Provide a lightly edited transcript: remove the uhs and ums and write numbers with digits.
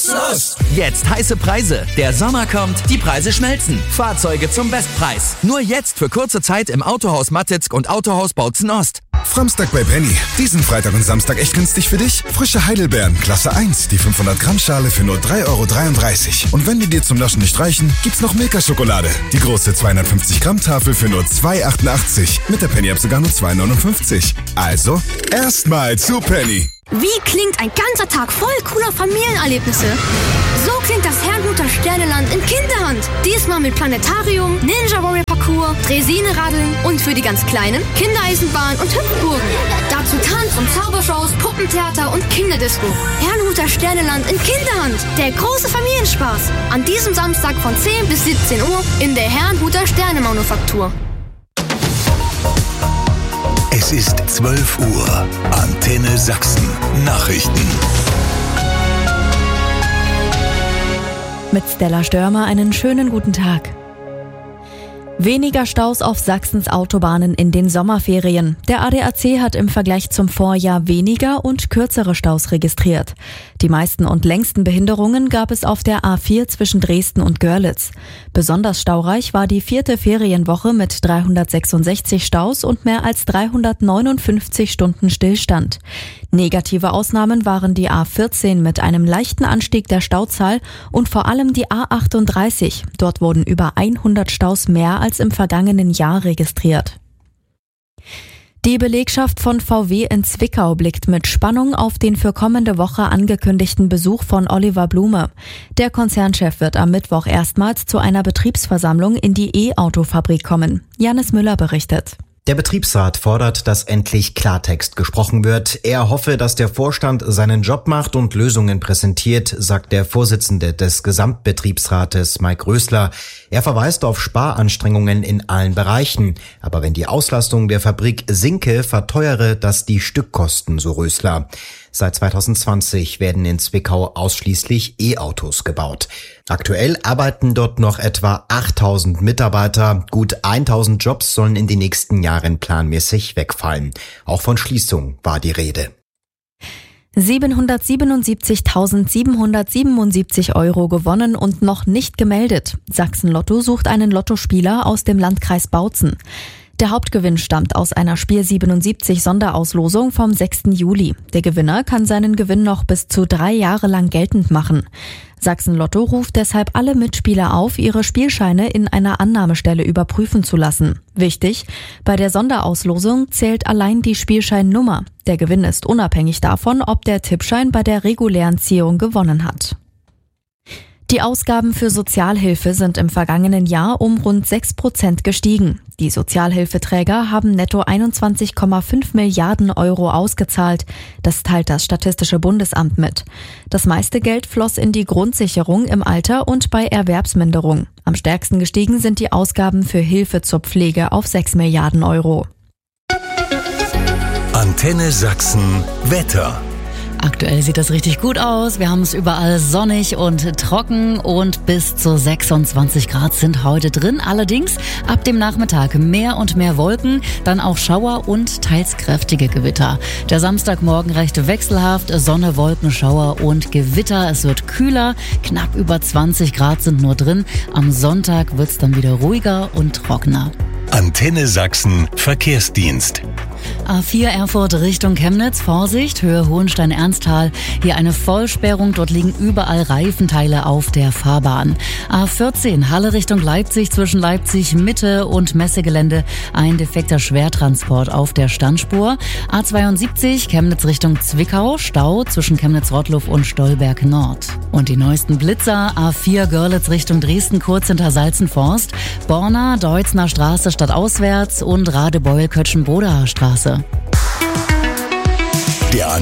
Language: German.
Jetzt heiße Preise. Der Sommer kommt, die Preise schmelzen. Fahrzeuge zum Bestpreis. Nur jetzt für kurze Zeit im Autohaus Mattitzk und Autohaus Bautzen Ost. Framstag bei Penny. Diesen Freitag und Samstag echt günstig für dich. Frische Heidelbeeren, Klasse 1, die 500 Gramm Schale für nur 3,33 €. Und wenn die dir zum Naschen nicht reichen, gibt's noch Milka-Schokolade. Die große 250 Gramm Tafel für nur 2,88 €. Mit der Penny-App sogar nur 2,59 €. Also, erstmal zu Penny. Wie klingt ein ganzer Tag voll cooler Familienerlebnisse? So klingt das Herrnhuter Sterneland in Kinderhand. Diesmal mit Planetarium, Ninja Warrior Parcours, Draisine-Radeln und für die ganz Kleinen Kindereisenbahn und Hüpfburgen. Dazu Tanz- und Zaubershows, Puppentheater und Kinderdisco. Herrnhuter Sterneland in Kinderhand. Der große Familienspaß. An diesem Samstag von 10 bis 17 Uhr in der Herrnhuter Sternemanufaktur. Es ist 12 Uhr. Antenne Sachsen. Nachrichten. Mit Stella Störmer einen schönen guten Tag. Weniger Staus auf Sachsens Autobahnen in den Sommerferien. Der ADAC hat im Vergleich zum Vorjahr weniger und kürzere Staus registriert. Die meisten und längsten Behinderungen gab es auf der A4 zwischen Dresden und Görlitz. Besonders staureich war die 4. Ferienwoche mit 366 Staus und mehr als 359 Stunden Stillstand. Negative Ausnahmen waren die A14 mit einem leichten Anstieg der Stauzahl und vor allem die A38. Dort wurden über 100 Staus mehr als im vergangenen Jahr registriert. Die Belegschaft von VW in Zwickau blickt mit Spannung auf den für kommende Woche angekündigten Besuch von Oliver Blume. Der Konzernchef wird am Mittwoch erstmals zu einer Betriebsversammlung in die E-Auto-Fabrik kommen. Janis Müller berichtet. Der Betriebsrat fordert, dass endlich Klartext gesprochen wird. Er hoffe, dass der Vorstand seinen Job macht und Lösungen präsentiert, sagt der Vorsitzende des Gesamtbetriebsrates, Mike Rösler. Er verweist auf Sparanstrengungen in allen Bereichen. Aber wenn die Auslastung der Fabrik sinke, verteuere das die Stückkosten, so Rösler. Seit 2020 werden in Zwickau ausschließlich E-Autos gebaut. Aktuell arbeiten dort noch etwa 8.000 Mitarbeiter. Gut 1.000 Jobs sollen in den nächsten Jahren planmäßig wegfallen. Auch von Schließung war die Rede. 777.777 € gewonnen und noch nicht gemeldet. Sachsen Lotto sucht einen Lottospieler aus dem Landkreis Bautzen. Der Hauptgewinn stammt aus einer Spiel 77 Sonderauslosung vom 6. Juli. Der Gewinner kann seinen Gewinn noch bis zu 3 Jahre lang geltend machen. Sachsen Lotto ruft deshalb alle Mitspieler auf, ihre Spielscheine in einer Annahmestelle überprüfen zu lassen. Wichtig, bei der Sonderauslosung zählt allein die Spielscheinnummer. Der Gewinn ist unabhängig davon, ob der Tippschein bei der regulären Ziehung gewonnen hat. Die Ausgaben für Sozialhilfe sind im vergangenen Jahr um rund 6% gestiegen. Die Sozialhilfeträger haben netto 21,5 Milliarden € ausgezahlt. Das teilt das Statistische Bundesamt mit. Das meiste Geld floss in die Grundsicherung im Alter und bei Erwerbsminderung. Am stärksten gestiegen sind die Ausgaben für Hilfe zur Pflege auf 6 Milliarden €. Antenne Sachsen Wetter. Aktuell sieht das richtig gut aus. Wir haben es überall sonnig und trocken und bis zu 26 Grad sind heute drin. Allerdings ab dem Nachmittag mehr und mehr Wolken, dann auch Schauer und teils kräftige Gewitter. Der Samstagmorgen recht wechselhaft, Sonne, Wolken, Schauer und Gewitter. Es wird kühler, knapp über 20 Grad sind nur drin. Am Sonntag wird es dann wieder ruhiger und trockener. Antenne Sachsen Verkehrsdienst. A4 Erfurt Richtung Chemnitz, Vorsicht, Höhe Hohenstein-Ernsthal. Hier eine Vollsperrung, dort liegen überall Reifenteile auf der Fahrbahn. A14 Halle Richtung Leipzig, zwischen Leipzig Mitte und Messegelände ein defekter Schwertransport auf der Standspur. A72 Chemnitz Richtung Zwickau, Stau zwischen Chemnitz-Rottluff und Stolberg Nord. Und die neuesten Blitzer, A4 Görlitz Richtung Dresden, kurz hinter Salzenforst, Borna, Deutzner Straße stadtauswärts und Radebeul-Kötschenbrodaer Straße. Der